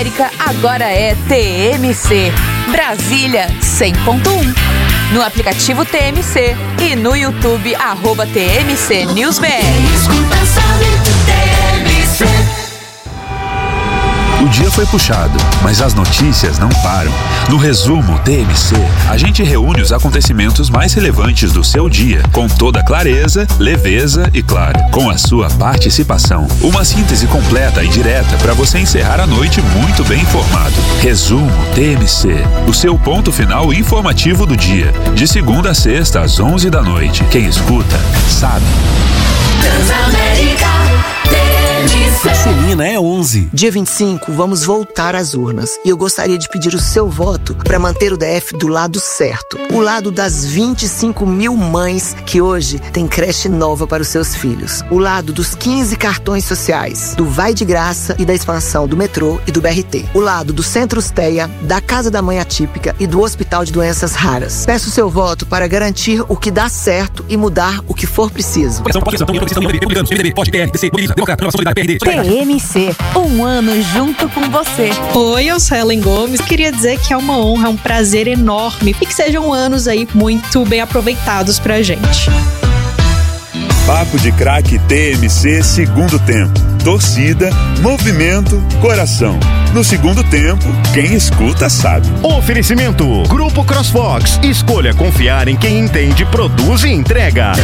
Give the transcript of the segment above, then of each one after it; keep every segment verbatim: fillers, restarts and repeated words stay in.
Transamérica agora é T M C. Brasília cem ponto um. No aplicativo T M C e no YouTube, arroba T M C News B R. O dia foi puxado, mas as notícias não param. No resumo T M C, a gente reúne os acontecimentos mais relevantes do seu dia, com toda clareza, leveza e, claro, com a sua participação. Uma síntese completa e direta para você encerrar a noite muito bem informado. Resumo T M C, o seu ponto final informativo do dia. De segunda a sexta, às onze da noite. Quem escuta, sabe. Transamérica. Celina é onze. Dia vinte e cinco, vamos voltar às urnas. E eu gostaria de pedir o seu voto para manter o D F do lado certo. O lado das vinte e cinco mil mães que hoje têm creche nova para os seus filhos. O lado dos quinze cartões sociais, do Vai de Graça e da expansão do metrô e do B R T. O lado do Centro Teia, da Casa da Mãe Atípica e do Hospital de Doenças Raras. Peço o seu voto para garantir o que dá certo e mudar o que for preciso. T M C, um ano junto com você. Oi, eu sou Ellen Gomes. Queria dizer que é uma honra, um prazer enorme e que sejam anos aí muito bem aproveitados pra gente. Papo de Craque T M C segundo tempo. Torcida, movimento, coração. No segundo tempo, quem escuta sabe. Oferecimento: Grupo CrossFox. Escolha confiar em quem entende, produz e entrega.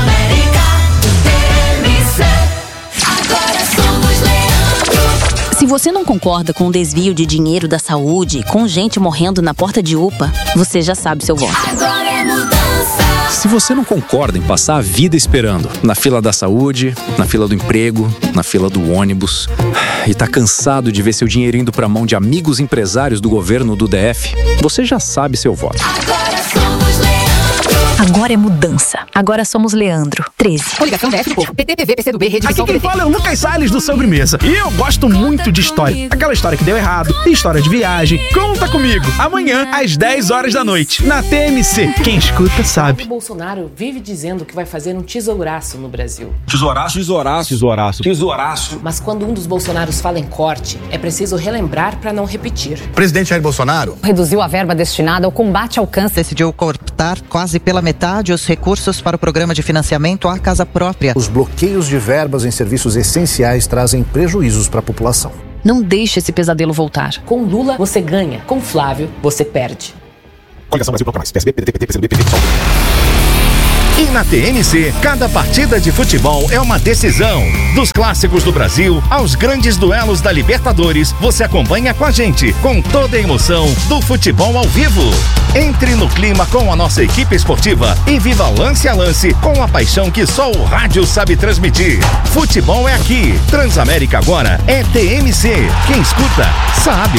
Se você não concorda com o desvio de dinheiro da saúde, com gente morrendo na porta de U P A, você já sabe seu voto. Agora é mudança. Se você não concorda em passar a vida esperando na fila da saúde, na fila do emprego, na fila do ônibus, e tá cansado de ver seu dinheiro indo pra mão de amigos empresários do governo do D F, você já sabe seu voto. Agora somos Leandro. Agora é mudança. Agora somos Leandro. treze. Coligação D F do Povo. P T, P V, P C do B, Rede Aqui quem fala é o Lucas Salles do Sobremesa. E eu gosto muito de história. Aquela história que deu errado, história de viagem. Conta comigo. Amanhã, às dez horas da noite, na T M C. Quem escuta sabe. O Bolsonaro vive dizendo que vai fazer um tesouraço no Brasil. Tesouraço? Tesouraço. Tesouraço. Tesouraço. Mas quando um dos Bolsonaros fala em corte, é preciso relembrar para não repetir. O presidente Jair Bolsonaro reduziu a verba destinada ao combate ao câncer. Decidiu cortar quase pela metade os recursos para o programa de financiamento à casa própria. Os bloqueios de verbas em serviços essenciais trazem prejuízos para a população. Não deixe esse pesadelo voltar. Com Lula, você ganha. Com Flávio, você perde. Coligação Brasil Mais. P S B, P D T, P T, P C do B, P V, E na T M C, cada partida de futebol é uma decisão. Dos clássicos do Brasil aos grandes duelos da Libertadores, você acompanha com a gente, com toda a emoção do futebol ao vivo. Entre no clima com a nossa equipe esportiva e viva lance a lance com a paixão que só o rádio sabe transmitir. Futebol é aqui. Transamérica agora é T M C. Quem escuta, sabe.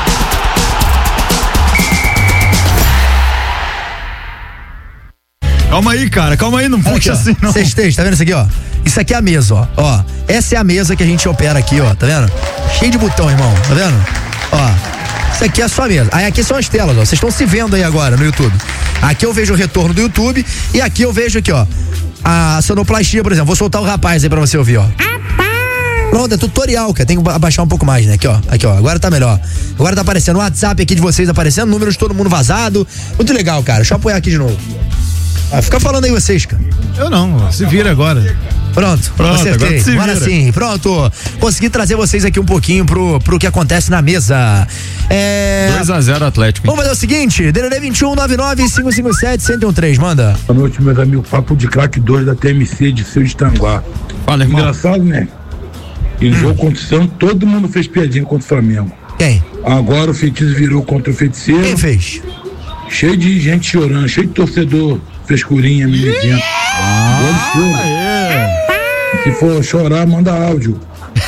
Calma aí, cara, calma aí, não puxa aqui, assim, não. Sextez, tá vendo isso aqui, ó? Isso aqui é a mesa, ó. Ó, essa é a mesa que a gente opera aqui, ó, tá vendo? Cheio de botão, irmão, tá vendo? Ó, isso aqui é a sua mesa. Aí aqui são as telas, ó, vocês estão se vendo aí agora no YouTube. Aqui eu vejo o retorno do YouTube e aqui eu vejo aqui, ó, a sonoplastia, por exemplo. Vou soltar o rapaz aí pra você ouvir, ó. Pronto, é tutorial, cara. Tem que abaixar um pouco mais, né? Aqui, ó. Aqui, ó. Agora tá melhor. Agora tá aparecendo o WhatsApp aqui de vocês aparecendo, número de todo mundo vazado. Muito legal, cara. Deixa eu apoiar aqui de novo. Ah, fica falando aí vocês, cara. Eu não, se vira agora. Pronto, Pronto, acertei. agora, se agora sim, pronto. Consegui trazer vocês aqui um pouquinho pro, pro que acontece na mesa. É... dois a zero Atlético. Vamos fazer o seguinte, D D D vinte e um, nove nove, cinco cinco sete, um zero um três, manda. Boa noite, meus amigos. Papo de Craque dois da T M C de Seu de Tanguá. Fala, irmão. Engraçado, né? Em hum. jogo contra o Santos, todo mundo fez piadinha contra o Flamengo. Quem? Agora o feitiço virou contra o feiticeiro. Quem fez? Cheio de gente chorando, cheio de torcedor, frescurinha, mimizento. Ah, é. Se for chorar, manda áudio.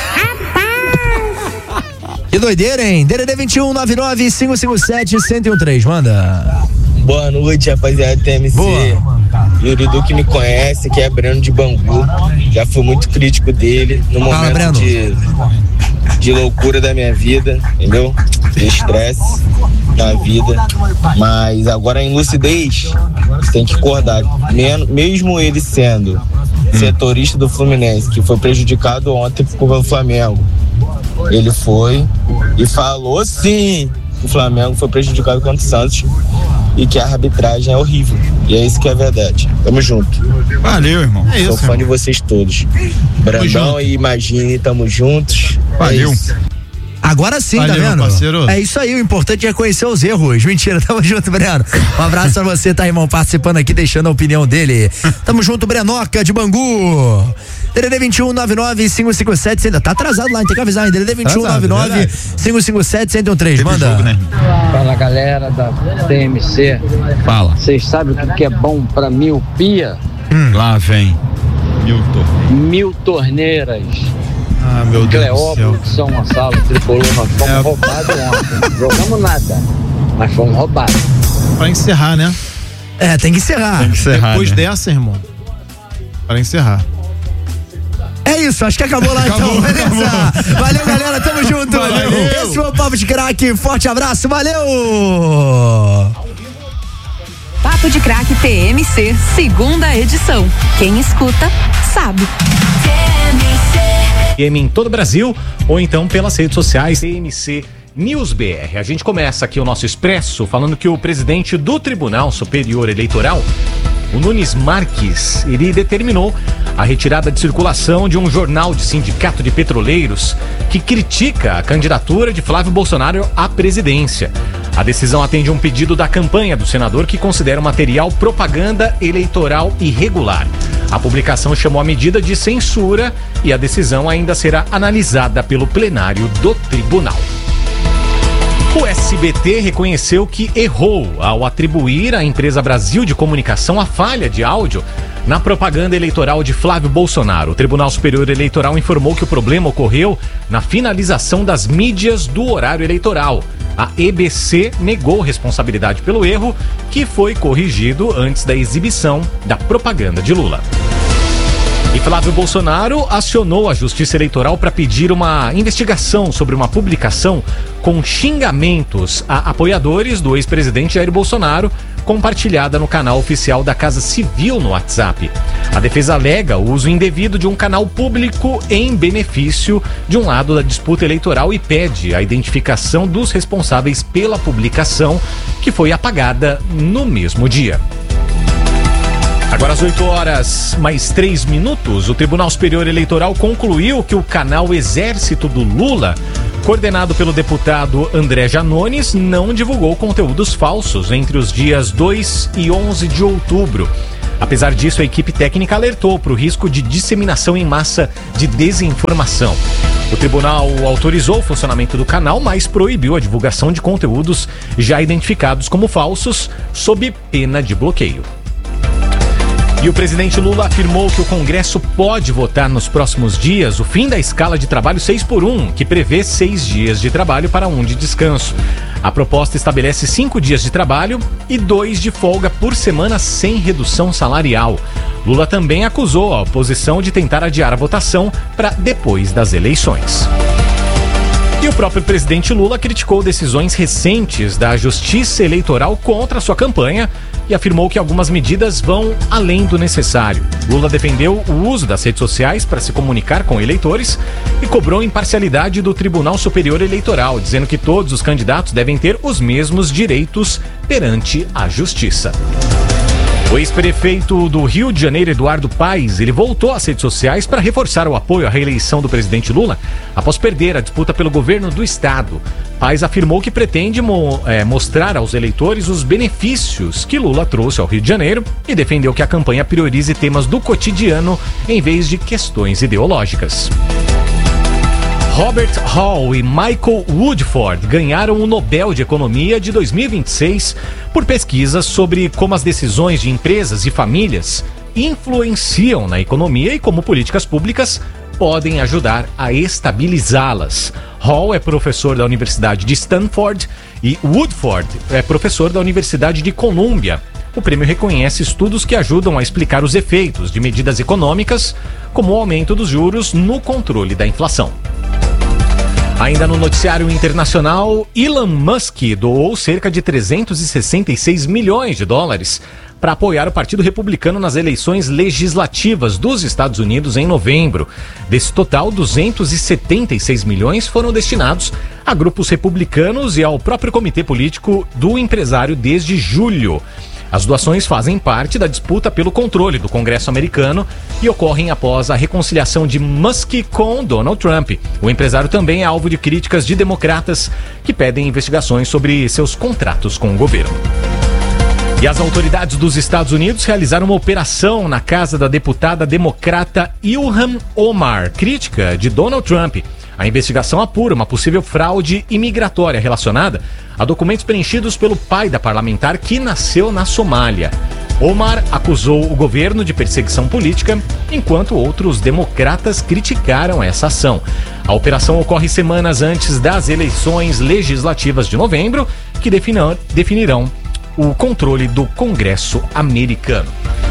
Que doideira, hein? D D D vinte e um, nove nove, cinco cinco sete, um zero um três, manda. Boa noite, rapaziada do T M C. Boa. Yuridu que me conhece, que é Breno de Bangu. Já fui muito crítico dele no Fala, momento de, de loucura da minha vida, entendeu? De estresse na vida. Mas agora em lucidez, você tem que acordar. Mesmo ele sendo setorista do Fluminense, que foi prejudicado ontem pelo Flamengo, ele foi e falou sim que o Flamengo foi prejudicado contra o Santos e que a arbitragem é horrível. E é isso que é verdade. Tamo junto. Valeu, irmão. É Sou isso, fã irmão. de vocês todos. Brandão e Imagine, tamo juntos. Valeu. É isso. Agora sim, Valeu, tá vendo? parceiro. É isso aí, o importante é conhecer os erros. Mentira, tamo junto, Breno. Um abraço pra você, tá, irmão, participando aqui, deixando a opinião dele. Tamo junto, Brenoca de Bangu. D D D vinte e um, nove nove, cinco cinco sete, ainda tá atrasado lá, tem que avisar, hein? D D D vinte e um, nove nove, cinco cinco sete, um zero um três, manda. Jogo, né? Fala, galera da T M C. Fala. Vocês sabem o que é bom pra miopia? Hum. Lá vem. Milton. Mil torneiras. Ah, meu Deus Cleópolis, do céu. São Gonçalo, Tricolor, nós fomos É. roubados ontem. Jogamos nada, mas fomos roubados. Pra encerrar, né? É, tem que encerrar. Tem que encerrar, Depois né? dessa, irmão. Para encerrar. É isso, acho que acabou lá Acabou, então, beleza? acabou. Valeu, galera, tamo junto. Valeu. Esse foi o Papo de Craque, forte abraço, valeu! Papo de Craque T M C, segunda edição. Quem escuta, sabe. T M em todo o Brasil ou então pelas redes sociais T M C News B R. A gente começa aqui o nosso Expresso falando que o presidente do Tribunal Superior Eleitoral, o Nunes Marques, ele determinou a retirada de circulação de um jornal de sindicato de petroleiros que critica a candidatura de Flávio Bolsonaro à presidência. A decisão atende a um pedido da campanha do senador que considera o material propaganda eleitoral irregular. A publicação chamou a medida de censura e a decisão ainda será analisada pelo plenário do tribunal. O S B T reconheceu que errou ao atribuir à empresa Brasil de Comunicação a falha de áudio na propaganda eleitoral de Flávio Bolsonaro. O Tribunal Superior Eleitoral informou que o problema ocorreu na finalização das mídias do horário eleitoral. A E B C negou responsabilidade pelo erro, que foi corrigido antes da exibição da propaganda de Lula. E Flávio Bolsonaro acionou a Justiça Eleitoral para pedir uma investigação sobre uma publicação com xingamentos a apoiadores do ex-presidente Jair Bolsonaro, compartilhada no canal oficial da Casa Civil no WhatsApp. A defesa alega o uso indevido de um canal público em benefício de um lado da disputa eleitoral e pede a identificação dos responsáveis pela publicação, que foi apagada no mesmo dia. Agora às oito horas, mais três minutos, o Tribunal Superior Eleitoral concluiu que o canal Exército do Lula, coordenado pelo deputado André Janones, não divulgou conteúdos falsos entre os dias dois e onze de outubro. Apesar disso, a equipe técnica alertou para o risco de disseminação em massa de desinformação. O tribunal autorizou o funcionamento do canal, mas proibiu a divulgação de conteúdos já identificados como falsos, sob pena de bloqueio. E o presidente Lula afirmou que o Congresso pode votar nos próximos dias o fim da escala de trabalho seis por um, que prevê seis dias de trabalho para um de descanso. A proposta estabelece cinco dias de trabalho e dois de folga por semana sem redução salarial. Lula também acusou a oposição de tentar adiar a votação para depois das eleições. E o próprio presidente Lula criticou decisões recentes da Justiça Eleitoral contra sua campanha e afirmou que algumas medidas vão além do necessário. Lula defendeu o uso das redes sociais para se comunicar com eleitores e cobrou imparcialidade do Tribunal Superior Eleitoral, dizendo que todos os candidatos devem ter os mesmos direitos perante a Justiça. O ex-prefeito do Rio de Janeiro, Eduardo Paes, ele voltou às redes sociais para reforçar o apoio à reeleição do presidente Lula após perder a disputa pelo governo do estado. Paes afirmou que pretende mo- é, mostrar aos eleitores os benefícios que Lula trouxe ao Rio de Janeiro e defendeu que a campanha priorize temas do cotidiano em vez de questões ideológicas. Robert Hall e Michael Woodford ganharam o Nobel de Economia de dois mil e vinte e seis por pesquisas sobre como as decisões de empresas e famílias influenciam na economia e como políticas públicas podem ajudar a estabilizá-las. Hall é professor da Universidade de Stanford e Woodford é professor da Universidade de Colômbia. O prêmio reconhece estudos que ajudam a explicar os efeitos de medidas econômicas, como o aumento dos juros no controle da inflação. Ainda no noticiário internacional, Elon Musk doou cerca de trezentos e sessenta e seis milhões de dólares para apoiar o Partido Republicano nas eleições legislativas dos Estados Unidos em novembro. Desse total, duzentos e setenta e seis milhões foram destinados a grupos republicanos e ao próprio comitê político do empresário desde julho. As doações fazem parte da disputa pelo controle do Congresso americano e ocorrem após a reconciliação de Musk com Donald Trump. O empresário também é alvo de críticas de democratas que pedem investigações sobre seus contratos com o governo. E as autoridades dos Estados Unidos realizaram uma operação na casa da deputada democrata Ilhan Omar, crítica de Donald Trump. A investigação apura uma possível fraude imigratória relacionada a documentos preenchidos pelo pai da parlamentar que nasceu na Somália. Omar acusou o governo de perseguição política, enquanto outros democratas criticaram essa ação. A operação ocorre semanas antes das eleições legislativas de novembro, que definirão o controle do Congresso americano.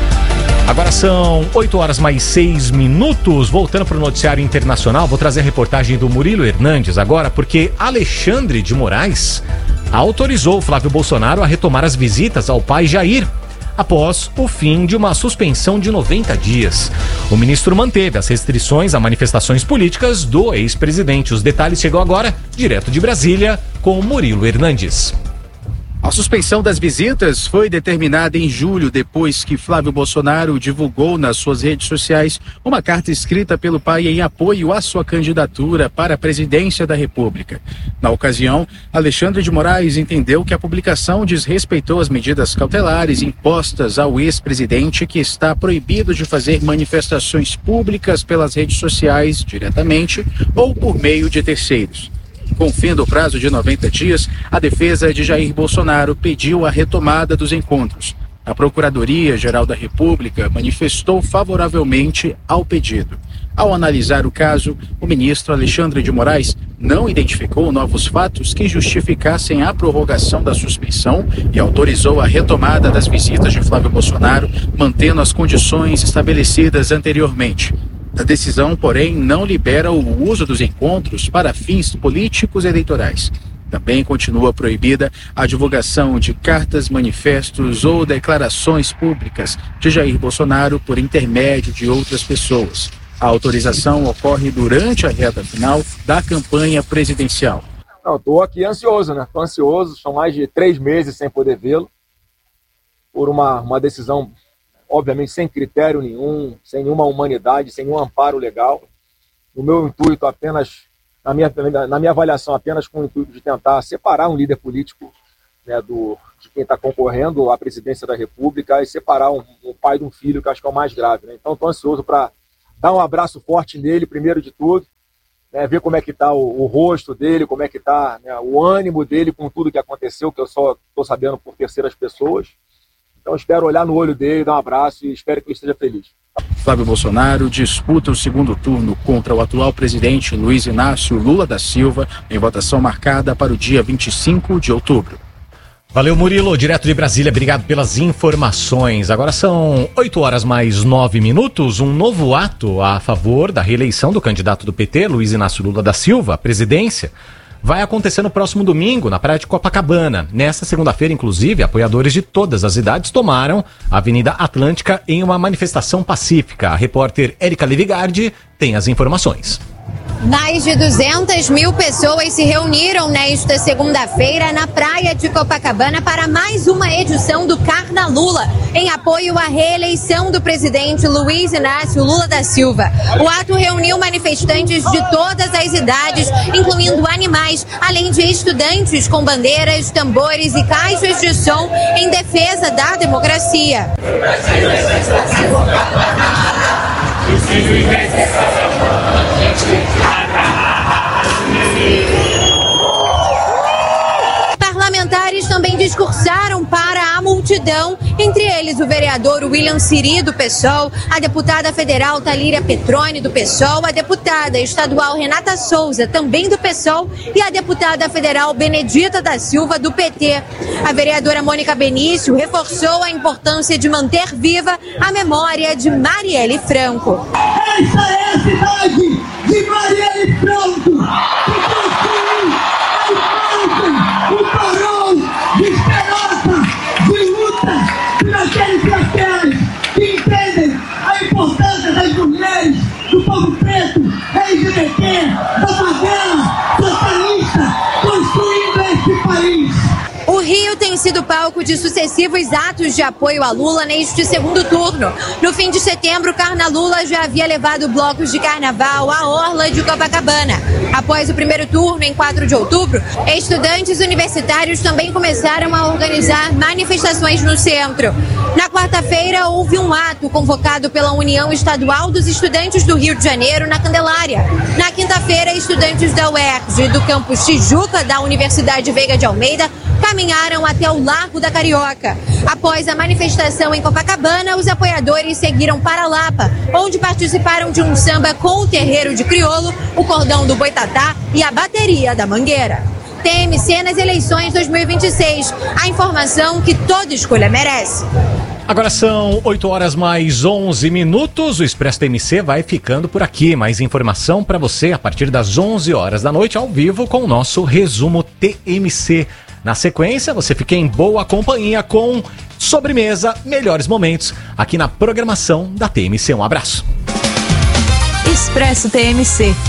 Agora são oito horas mais seis minutos. Voltando para o noticiário internacional, vou trazer a reportagem do Murilo Hernandes agora, porque Alexandre de Moraes autorizou Flávio Bolsonaro a retomar as visitas ao pai Jair, após o fim de uma suspensão de noventa dias. O ministro manteve as restrições a manifestações políticas do ex-presidente. Os detalhes chegam agora, direto de Brasília, com Murilo Hernandes. A suspensão das visitas foi determinada em julho, depois que Flávio Bolsonaro divulgou nas suas redes sociais uma carta escrita pelo pai em apoio à sua candidatura para a presidência da República. Na ocasião, Alexandre de Moraes entendeu que a publicação desrespeitou as medidas cautelares impostas ao ex-presidente, que está proibido de fazer manifestações públicas pelas redes sociais diretamente ou por meio de terceiros. Com o fim do prazo de noventa dias, a defesa de Jair Bolsonaro pediu a retomada dos encontros. A Procuradoria-Geral da República manifestou favoravelmente ao pedido. Ao analisar o caso, o ministro Alexandre de Moraes não identificou novos fatos que justificassem a prorrogação da suspensão e autorizou a retomada das visitas de Flávio Bolsonaro, mantendo as condições estabelecidas anteriormente. A decisão, porém, não libera o uso dos encontros para fins políticos e eleitorais. Também continua proibida a divulgação de cartas, manifestos ou declarações públicas de Jair Bolsonaro por intermédio de outras pessoas. A autorização ocorre durante a reta final da campanha presidencial. Não, estou aqui ansioso, né? Estou ansioso, são mais de três meses sem poder vê-lo, por uma, uma decisão, obviamente, sem critério nenhum, sem nenhuma humanidade, sem nenhum amparo legal. O meu intuito apenas, na minha, na minha avaliação, apenas com o intuito de tentar separar um líder político, né, do, de quem está concorrendo à presidência da República, e separar um, um pai de um filho, que acho que é o mais grave, né? Então estou ansioso para dar um abraço forte nele, primeiro de tudo, né, ver como é que está o, o rosto dele, como é que está, né, o ânimo dele com tudo que aconteceu, que eu só estou sabendo por terceiras pessoas. Então espero olhar no olho dele, dar um abraço e espero que ele esteja feliz. Flávio Bolsonaro disputa o segundo turno contra o atual presidente Luiz Inácio Lula da Silva, em votação marcada para o dia vinte e cinco de outubro. Valeu, Murilo, direto de Brasília, obrigado pelas informações. Agora são oito horas mais nove minutos. Um novo ato a favor da reeleição do candidato do P T, Luiz Inácio Lula da Silva, à presidência, vai acontecer no próximo domingo, na praia de Copacabana. Nesta segunda-feira, inclusive, apoiadores de todas as idades tomaram a Avenida Atlântica em uma manifestação pacífica. A repórter Érica Levigardi tem as informações. Mais de duzentas mil pessoas se reuniram nesta segunda-feira na praia de Copacabana para mais uma edição do Carna Lula, em apoio à reeleição do presidente Luiz Inácio Lula da Silva. O ato reuniu manifestantes de todas as idades, incluindo animais, além de estudantes com bandeiras, tambores e caixas de som em defesa da democracia. Parlamentares também discursaram para a multidão, entre eles o vereador William Siri, do PSOL, a deputada federal Talíria Petroni, do PSOL, a deputada estadual Renata Souza, também do PSOL, e a deputada federal Benedita da Silva, do P T. A vereadora Mônica Benício reforçou a importância de manter viva a memória de Marielle Franco. Essa é a cidade de Marielle Franco, que construiu a infância, o farol de esperança, de luta por aquele P da favela socialista construindo esse país. O Rio tem sido palco de sucessivos atos de apoio a Lula neste segundo turno. No fim de setembro, Carna Lula já havia levado blocos de carnaval à orla de Copacabana. Após o primeiro turno, em quatro de outubro, estudantes universitários também começaram a organizar manifestações no centro. Na quarta-feira, houve um ato convocado pela União Estadual dos Estudantes do Rio de Janeiro, na Candelária. Na quinta-feira, estudantes da U E R J e do campus Tijuca, da Universidade Veiga de Almeida, caminharam até o Largo da Carioca. Após a manifestação em Copacabana, os apoiadores seguiram para Lapa, onde participaram de um samba com o terreiro de Criolo, o cordão do Boitatá e a bateria da Mangueira. T M C nas eleições dois mil e vinte e seis. A informação que toda escolha merece. Agora são oito horas mais onze minutos. O Expresso T M C vai ficando por aqui. Mais informação para você a partir das onze horas da noite, ao vivo, com o nosso resumo T M C. Na sequência, você fica em boa companhia com Sobremesa, melhores momentos aqui na programação da T M C. Um abraço. Expresso T M C.